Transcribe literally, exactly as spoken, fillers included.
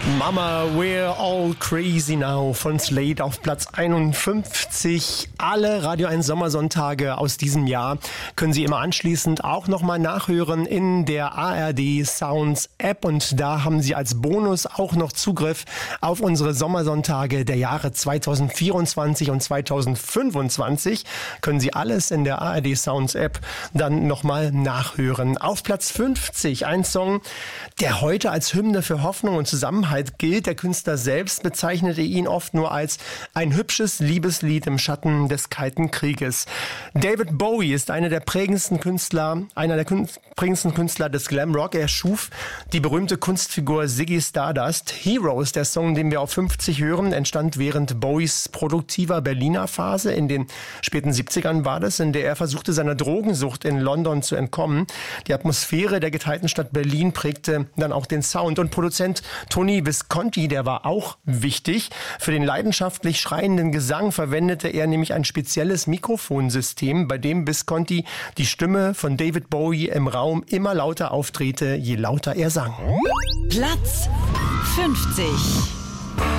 Mama, we're all crazy now von Slade auf Platz einundfünfzig. Alle Radio eins Sommersonntage aus diesem Jahr können Sie immer anschließend auch nochmal nachhören in der A R D Sounds App. Und da haben Sie als Bonus auch noch Zugriff auf unsere Sommersonntage der Jahre zweitausendvierundzwanzig und zweitausendfünfundzwanzig. Können Sie alles in der A R D Sounds App dann nochmal nachhören. Auf Platz fünfzig ein Song, der heute als Hymne für Hoffnung und Zusammenhalt gilt. Der Künstler selbst bezeichnete ihn oft nur als ein hübsches Liebeslied im Schatten des Kalten Krieges. David Bowie ist einer der prägendsten Künstler, einer der kün- prägendsten Künstler des Glamrock. Er schuf die berühmte Kunstfigur Ziggy Stardust. Heroes, der Song, den wir auf fünfzig hören, entstand während Bowies produktiver Berliner Phase. In den späten siebzigern war das, in der er versuchte, seiner Drogensucht in London zu entkommen. Die Atmosphäre der geteilten Stadt Berlin prägte dann auch den Sound. Und Produzent Tony Visconti, der war auch wichtig. Für den leidenschaftlich schreienden Gesang verwendete er nämlich ein spezielles Mikrofonsystem, bei dem Visconti die Stimme von David Bowie im Raum immer lauter aufdrehte, je lauter er sang. Platz fünfzig.